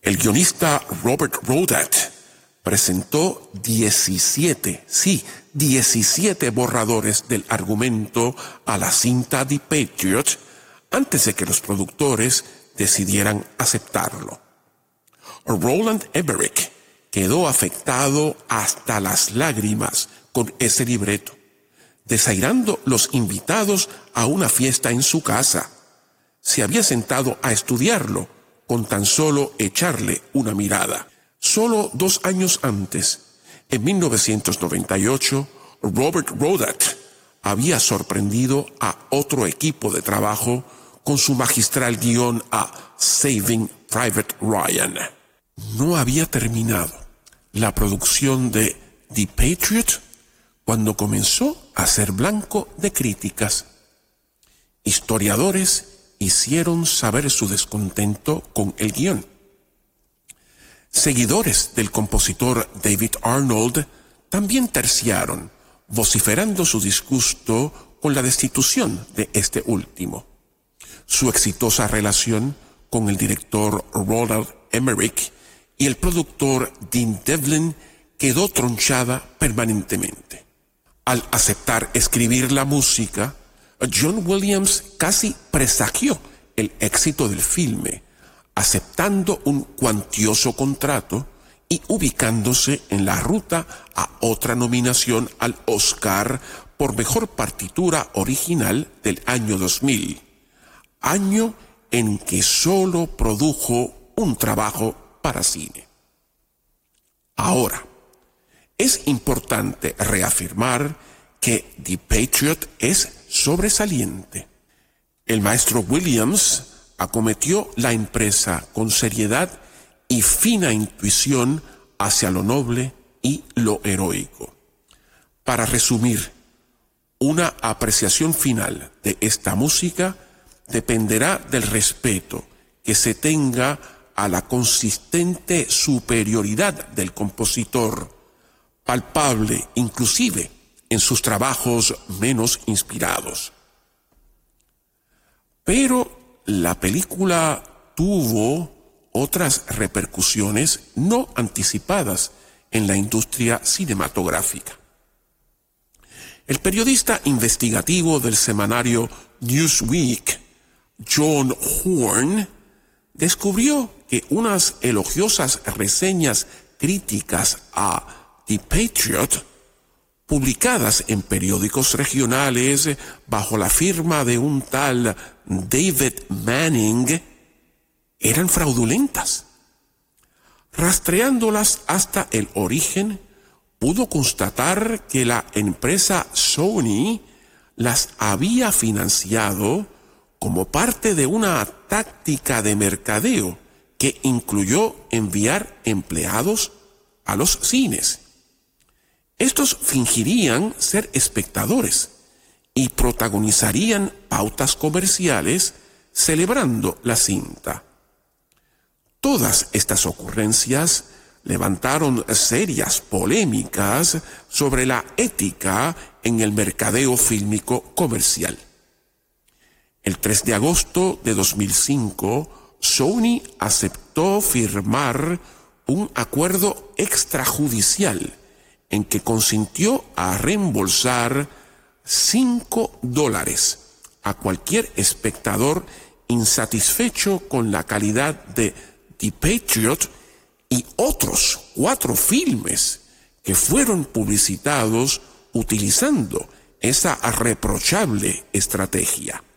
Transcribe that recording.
El guionista Robert Rodat presentó 17 borradores del argumento a la cinta The Patriot antes de que los productores decidieran aceptarlo. Roland Emmerich quedó afectado hasta las lágrimas con ese libreto, desairando los invitados a una fiesta en su casa. Se había sentado a estudiarlo con tan solo echarle una mirada. Solo 2 años antes, en 1998, Robert Rodat había sorprendido a otro equipo de trabajo con su magistral guión a Saving Private Ryan. No había terminado la producción de The Patriot cuando comenzó a ser blanco de críticas. Historiadores hicieron saber su descontento con el guión. Seguidores del compositor David Arnold también terciaron, vociferando su disgusto con la destitución de este último. Su exitosa relación con el director Roland Emmerich y el productor Dean Devlin quedó tronchada permanentemente. Al aceptar escribir la música, John Williams casi presagió el éxito del filme, aceptando un cuantioso contrato y ubicándose en la ruta a otra nominación al Oscar por Mejor Partitura Original del año 2000, año en que solo produjo un trabajo para cine. Ahora, es importante reafirmar que The Patriot es sobresaliente. El maestro Williams acometió la empresa con seriedad y fina intuición hacia lo noble y lo heroico. Para resumir, una apreciación final de esta música dependerá del respeto que se tenga a la consistente superioridad del compositor, palpable inclusive en sus trabajos menos inspirados. Pero la película tuvo otras repercusiones no anticipadas en la industria cinematográfica. El periodista investigativo del semanario Newsweek, John Horn, descubrió que unas elogiosas reseñas críticas a The Patriot, publicadas en periódicos regionales bajo la firma de un tal David Manning, eran fraudulentas. Rastreándolas hasta el origen, pudo constatar que la empresa Sony las había financiado como parte de una táctica de mercadeo que incluyó enviar empleados a los cines. Estos fingirían ser espectadores y protagonizarían pautas comerciales celebrando la cinta. Todas estas ocurrencias levantaron serias polémicas sobre la ética en el mercadeo fílmico comercial. El 3 de agosto de 2005, Sony aceptó firmar un acuerdo extrajudicial en que consintió a reembolsar $5 a cualquier espectador insatisfecho con la calidad de The Patriot y otros 4 filmes que fueron publicitados utilizando esa reprochable estrategia.